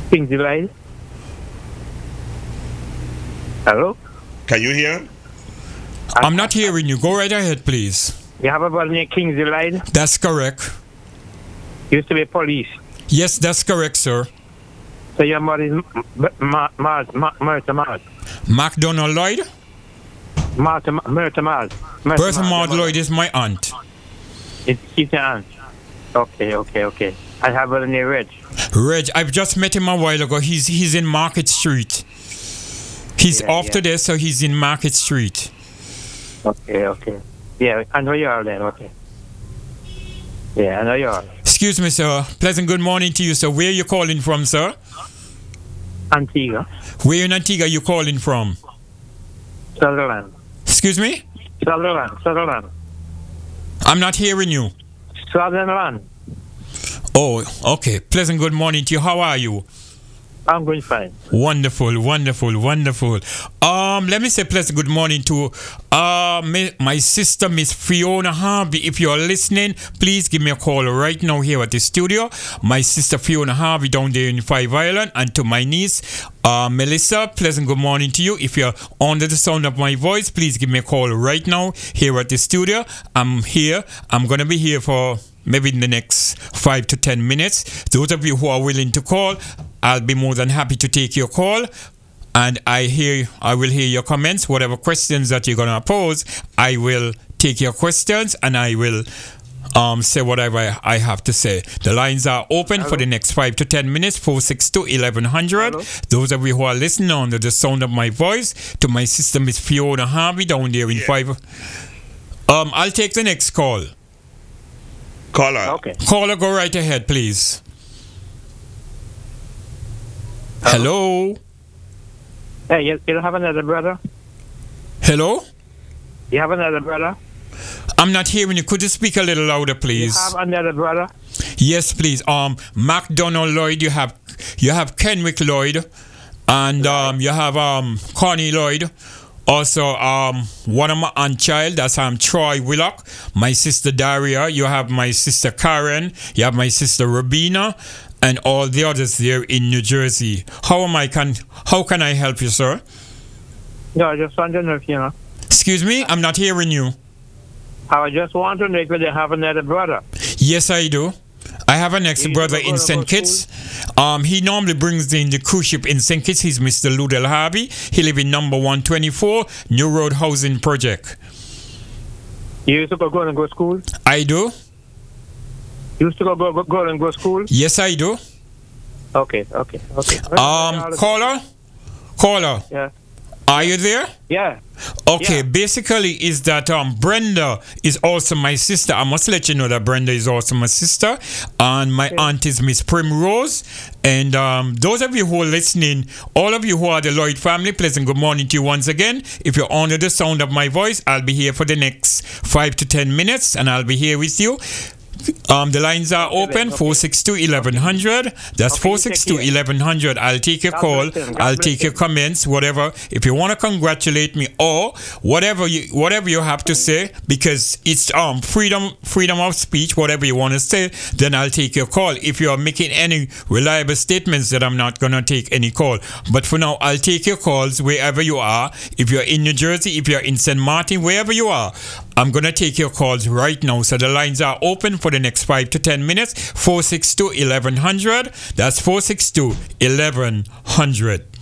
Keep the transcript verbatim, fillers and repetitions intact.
Kingsley Lloyd. Hello? Can you hear? I'm not hearing you. Go right ahead, please. You have a brother named Kingsley Lloyd? That's correct. Used to be police. Yes, that's correct, sir. So your mother is Mars, Myrta Mars. MacDonald Lloyd? Myrta Mars. Bertha Maud Lloyd is my aunt. It's she's your aunt. Okay, okay, okay. I have a name Reg. Reg, I've just met him a while ago. He's he's in Market Street. He's Yeah, off yeah. today, so he's in Market Street. Okay, okay. Yeah, I know you are then, okay. Yeah, I know you are. Excuse me, sir. Pleasant good morning to you, sir. Where are you calling from, sir? Antigua. Where in Antigua are you calling from? Sutherland. Excuse me? Sutherland. Sutherland. I'm not hearing you. Sutherland. Oh, okay. Pleasant good morning to you. How are you? I'm going fine. Wonderful, wonderful, wonderful. Um, let me say pleasant good morning to uh, my, my sister, Miss Fiona Harvey. If you're listening, please give me a call right now here at the studio. My sister Fiona Harvey down there in Five Island. And to my niece, uh, Melissa, pleasant good morning to you. If you're under the sound of my voice, please give me a call right now here at the studio. I'm here. I'm going to be here for maybe in the next five to ten minutes. Those of you who are willing to call, I'll be more than happy to take your call, and I hear I will hear your comments. Whatever questions that you're gonna pose, I will take your questions and I will um, say whatever I have to say. The lines are open Hello? for the next five to ten minutes. four six two, eleven hundred. Those of you who are listening under the sound of my voice, to my sister Miss Fiona Harvey down there in yeah. five. Um, I'll take the next call. Caller. Okay. Caller, go right ahead, please. Hello. Hey, you, you don't have another brother? Hello? You have another brother? I'm not hearing you. Could you speak a little louder, please? You have another brother? Yes, please. Um, MacDonald Lloyd. You have you have Kenwick Lloyd, and um, you have um Connie Lloyd. Also, um, one of my aunt child, that's um Troy Willock. My sister Daria. You have my sister Karen. You have my sister Robina. And all the others there in New Jersey. How am I can how can I help you, sir? No, I just want to know if you know. Excuse me, I'm not hearing you. I just want to know if you have another brother. Yes, I do. I have an ex brother in Saint Kitts. Um, he normally brings in the cruise ship in Saint Kitts. He's Mister Ludell Harvey. He lives in number one twenty-four New Road Housing Project. You used to go, go and go to school? I do. You used to go, go, go, go and go to school? Yes, I do. Okay, okay, okay. Um, caller? Caller? Yeah. Are you there? Yeah. Okay, yeah. Basically is that um Brenda is also my sister. I must let you know that Brenda is also my sister. And my okay. aunt is Miss Primrose. And um those of you who are listening, all of you who are the Lloyd family, pleasant good morning to you once again. If you're under the sound of my voice, I'll be here for the next five to ten minutes and I'll be here with you. Um, the lines are open, four six two, eleven hundred. That's four six two, eleven hundred. I'll take your call. I'll take your comments, whatever. If you want to congratulate me or whatever you whatever you have to say, because it's um freedom freedom of speech, whatever you want to say, then I'll take your call. If you are making any reliable statements, that I'm not going to take any call. But for now, I'll take your calls wherever you are. If you're in New Jersey, if you're in Saint Martin, wherever you are, I'm going to take your calls right now. So the lines are open for the next five to ten minutes. four six two, eleven hundred. That's four six two, eleven hundred.